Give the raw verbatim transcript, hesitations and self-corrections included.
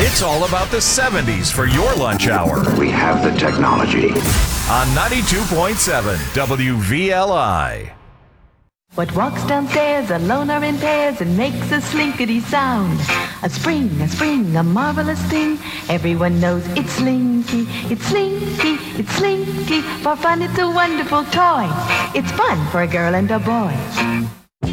It's all about the seventies for your lunch hour. We have the technology. On ninety-two point seven W V L I. What walks downstairs alone or in pairs and makes a slinkety sound? A spring, a spring, a marvelous thing. Everyone knows it's Slinky, it's Slinky, it's Slinky. For fun, it's a wonderful toy. It's fun for a girl and a boy.